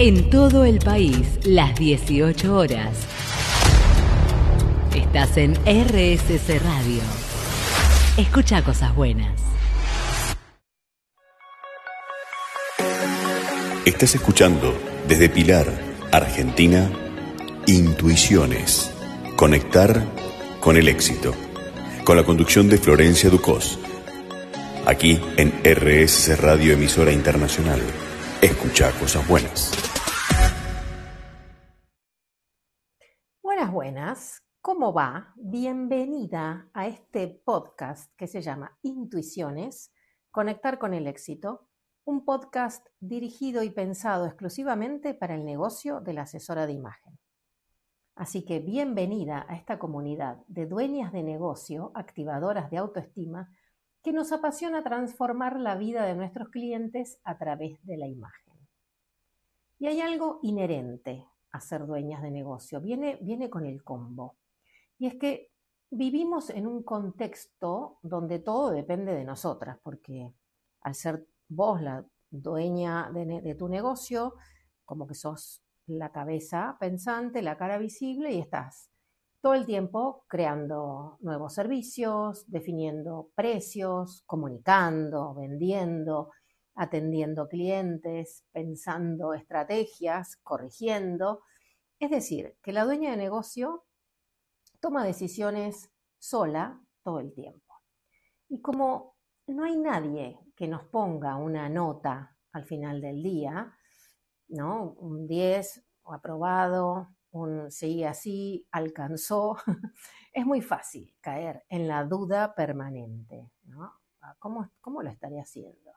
En todo el país, las 18 horas. Estás en RSC Radio. Escucha cosas buenas. Estás escuchando desde Pilar, Argentina, Intuiciones. Conectar con el éxito. Con la conducción de Florencia Ducós. Aquí en RSC Radio, emisora internacional. Escucha cosas buenas. Buenas, ¿cómo va? Bienvenida a este podcast que se llama Intuiciones, Conectar con el éxito, un podcast dirigido y pensado exclusivamente para el negocio de la asesora de imagen. Así que bienvenida a esta comunidad de dueñas de negocio, activadoras de autoestima, que nos apasiona transformar la vida de nuestros clientes a través de la imagen. Y hay algo inherente a ser dueñas de negocio, viene con el combo. Y es que vivimos en un contexto donde todo depende de nosotras, porque al ser vos la dueña de tu negocio, como que sos la cabeza pensante, la cara visible, y estás todo el tiempo creando nuevos servicios, definiendo precios, comunicando, vendiendo, atendiendo clientes, pensando estrategias, corrigiendo. Es decir, que la dueña de negocio toma decisiones sola todo el tiempo. Y como no hay nadie que nos ponga una nota al final del día, ¿no? Un 10, aprobado, un sigue así, alcanzó, es muy fácil caer en la duda permanente, ¿no? ¿Cómo lo estaré haciendo?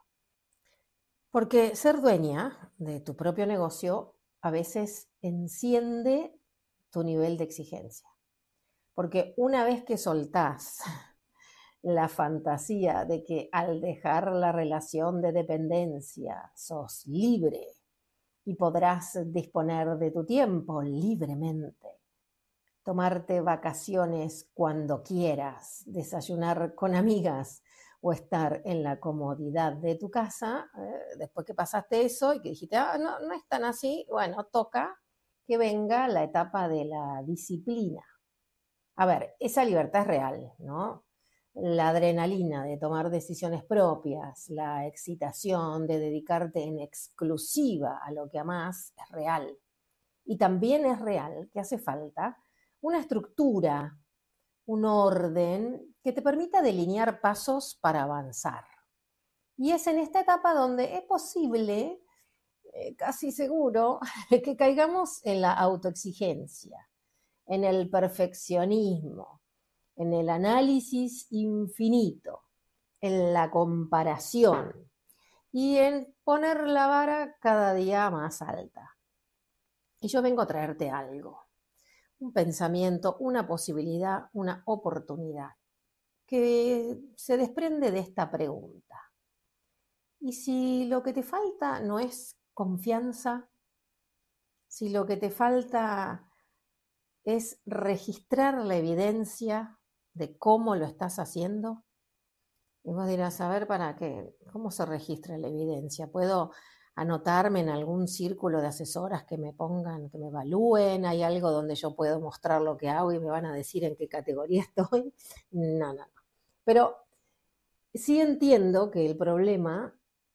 Porque ser dueña de tu propio negocio a veces enciende tu nivel de exigencia. Porque una vez que soltás la fantasía de que al dejar la relación de dependencia sos libre y podrás disponer de tu tiempo libremente, tomarte vacaciones cuando quieras, desayunar con amigas o estar en la comodidad de tu casa, después que pasaste eso y que dijiste, no es tan así, bueno, toca que venga la etapa de la disciplina. A ver, esa libertad es real, ¿no? La adrenalina de tomar decisiones propias, la excitación de dedicarte en exclusiva a lo que amás es real. Y también es real que hace falta una estructura, un orden que te permita delinear pasos para avanzar. Y es en esta etapa donde es posible, casi seguro, que caigamos en la autoexigencia, en el perfeccionismo, en el análisis infinito, en la comparación y en poner la vara cada día más alta. Y yo vengo a traerte algo, un pensamiento, una posibilidad, una oportunidad que se desprende de esta pregunta. ¿Y si lo que te falta no es confianza? Si lo que te falta es registrar la evidencia de cómo lo estás haciendo. Y vos dirás, a ver, ¿para qué? ¿Cómo se registra la evidencia? ¿Puedo anotarme en algún círculo de asesoras que me pongan, que me evalúen? ¿Hay algo donde yo puedo mostrar lo que hago y me van a decir en qué categoría estoy? No. Pero sí entiendo que el problema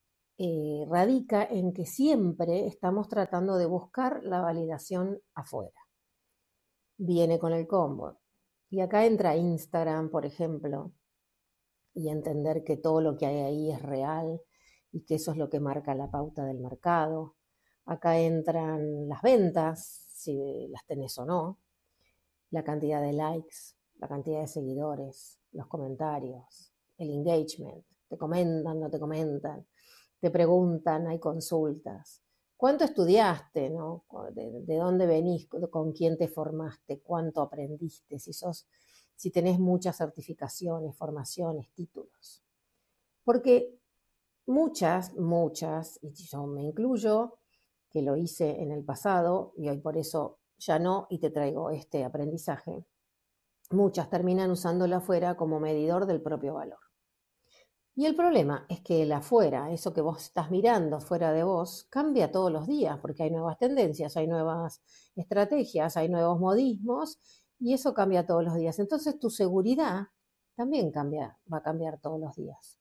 radica en que siempre estamos tratando de buscar la validación afuera. Viene con el combo. Y acá entra Instagram, por ejemplo, y entender que todo lo que hay ahí es real y que eso es lo que marca la pauta del mercado. Acá entran las ventas, si las tenés o no, la cantidad de likes, la cantidad de seguidores, los comentarios, el engagement, te comentan, no te comentan, te preguntan, hay consultas. ¿Cuánto estudiaste, no? ¿De dónde venís? ¿Con quién te formaste? ¿Cuánto aprendiste? Si tenés muchas certificaciones, formaciones, títulos. Porque muchas, y yo me incluyo, que lo hice en el pasado y hoy por eso ya no, y te traigo este aprendizaje, muchas terminan usándolo afuera como medidor del propio valor. Y el problema es que el afuera, eso que vos estás mirando fuera de vos, cambia todos los días porque hay nuevas tendencias, hay nuevas estrategias, hay nuevos modismos y eso cambia todos los días. Entonces tu seguridad también cambia, va a cambiar todos los días.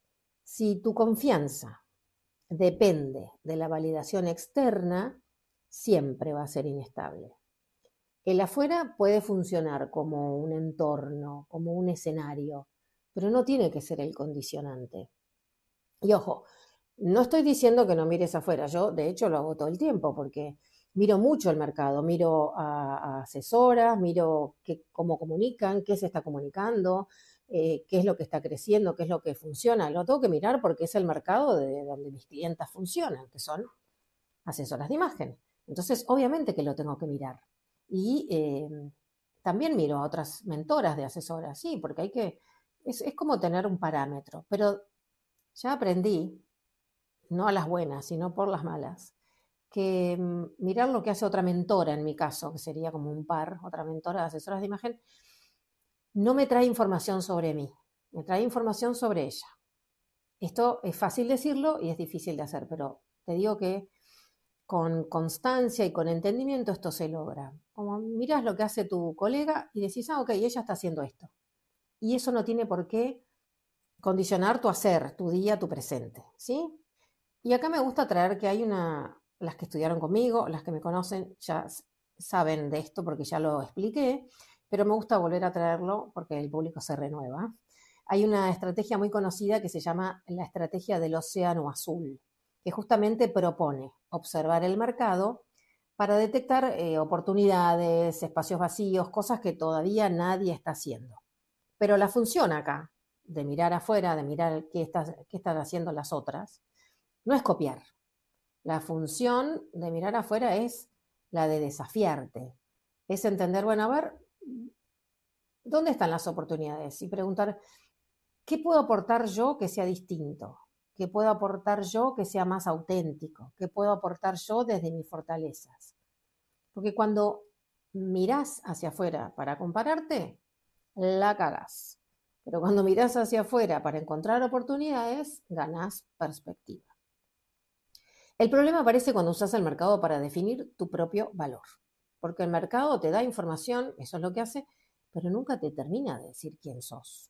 Si tu confianza depende de la validación externa, siempre va a ser inestable. El afuera puede funcionar como un entorno, como un escenario, pero no tiene que ser el condicionante. Y ojo, no estoy diciendo que no mires afuera, yo de hecho lo hago todo el tiempo porque miro mucho el mercado, miro a asesoras, miro cómo comunican, qué se está comunicando, qué es lo que está creciendo, qué es lo que funciona. Lo tengo que mirar porque es el mercado de donde mis clientas funcionan, que son asesoras de imagen. Entonces, obviamente que lo tengo que mirar. Y también miro a otras mentoras de asesoras, sí, porque es como tener un parámetro, pero ya aprendí, no a las buenas, sino por las malas, que mirar lo que hace otra mentora, en mi caso, que sería como un par, otra mentora de asesoras de imagen, no me trae información sobre mí, me trae información sobre ella. Esto es fácil decirlo y es difícil de hacer, pero te digo que con constancia y con entendimiento esto se logra. Como mirás lo que hace tu colega y decís, ok, ella está haciendo esto. Y eso no tiene por qué condicionar tu hacer, tu día, tu presente, ¿sí? Y acá me gusta traer que las que estudiaron conmigo, las que me conocen ya saben de esto porque ya lo expliqué, pero me gusta volver a traerlo porque el público se renueva. Hay una estrategia muy conocida que se llama la estrategia del océano azul, que justamente propone observar el mercado para detectar oportunidades, espacios vacíos, cosas que todavía nadie está haciendo. Pero la función acá, de mirar afuera, de mirar qué están haciendo las otras, no es copiar. La función de mirar afuera es la de desafiarte. Es entender, bueno, a ver, ¿dónde están las oportunidades? Y preguntar, ¿qué puedo aportar yo que sea distinto? ¿Qué puedo aportar yo que sea más auténtico? ¿Qué puedo aportar yo desde mis fortalezas? Porque cuando mirás hacia afuera para compararte, la cagás. Pero cuando mirás hacia afuera para encontrar oportunidades, ganás perspectiva. El problema aparece cuando usas el mercado para definir tu propio valor. Porque el mercado te da información, eso es lo que hace, pero nunca te termina de decir quién sos.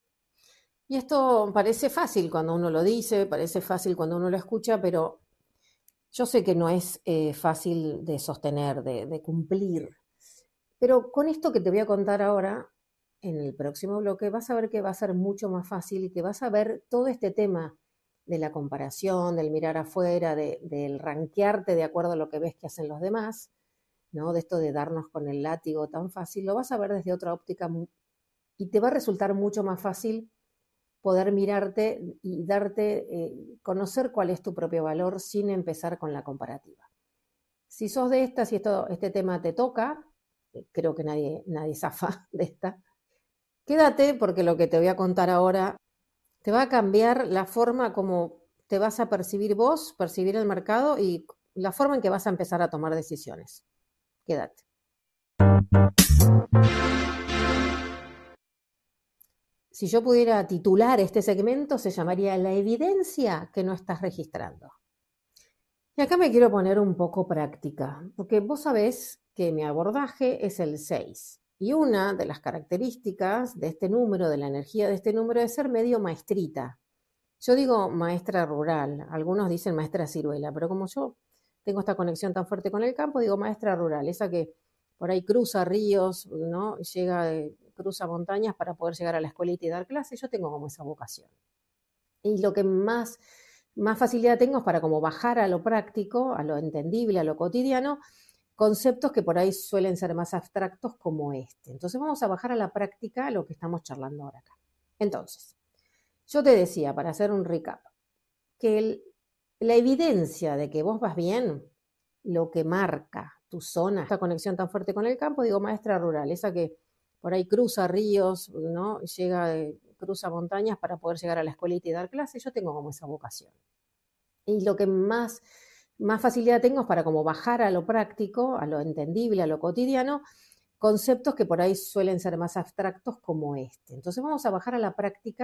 Y esto parece fácil cuando uno lo dice, parece fácil cuando uno lo escucha, pero yo sé que no es fácil de sostener, de cumplir. Pero con esto que te voy a contar ahora, en el próximo bloque, vas a ver que va a ser mucho más fácil y que vas a ver todo este tema de la comparación, del mirar afuera, del ranquearte de acuerdo a lo que ves que hacen los demás, ¿no? De esto de darnos con el látigo tan fácil, lo vas a ver desde otra óptica y te va a resultar mucho más fácil poder mirarte y conocer cuál es tu propio valor sin empezar con la comparativa. Si sos de estas y este tema te toca, creo que nadie zafa de esta, quédate porque lo que te voy a contar ahora te va a cambiar la forma como te vas a percibir vos, percibir el mercado y la forma en que vas a empezar a tomar decisiones. Quédate. Si yo pudiera titular este segmento, se llamaría La evidencia que no estás registrando. Y acá me quiero poner un poco práctica, porque vos sabés que mi abordaje es el 6. Y una de las características de este número, de la energía de este número, es ser medio maestrita. Yo digo maestra rural, algunos dicen maestra ciruela, pero como yo tengo esta conexión tan fuerte con el campo, digo maestra rural, esa que por ahí cruza ríos, ¿no? Cruza montañas para poder llegar a la escuelita y dar clases. Yo tengo como esa vocación. Y lo que más facilidad tengo es para como bajar a lo práctico, a lo entendible, a lo cotidiano, conceptos que por ahí suelen ser más abstractos como este. Entonces vamos a bajar a la práctica lo que estamos charlando ahora acá. Entonces, yo te decía, para hacer un recap, que la evidencia de que vos vas bien, lo que marca tu zona, esta conexión tan fuerte con el campo, digo maestra rural, esa que por ahí cruza ríos, ¿no? Cruza montañas para poder llegar a la escuelita y dar clases. Yo tengo como esa vocación. Y lo que más facilidad tengo es para como bajar a lo práctico, a lo entendible, a lo cotidiano, conceptos que por ahí suelen ser más abstractos como este. Entonces vamos a bajar a la práctica